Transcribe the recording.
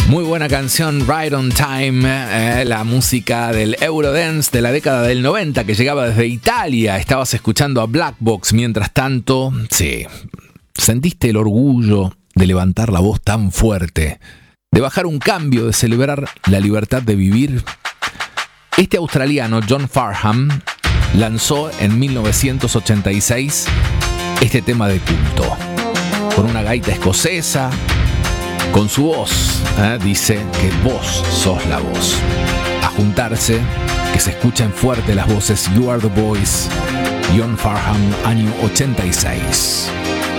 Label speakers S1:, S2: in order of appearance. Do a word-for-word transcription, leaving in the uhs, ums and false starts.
S1: Muy buena canción, Right on Time, eh, la música del Eurodance de la década del noventa que llegaba desde Italia. Estabas escuchando a Black Box mientras tanto. Sí, sentiste el orgullo de levantar la voz tan fuerte, de bajar un cambio, de celebrar la libertad de vivir. Este australiano, John Farnham, lanzó en mil novecientos ochenta y seis este tema de culto, con una gaita escocesa. Con su voz, ¿eh? Dice que vos sos la voz. A juntarse, que se escuchen fuerte las voces. You Are The Voice, John Farnham, año ochenta y seis.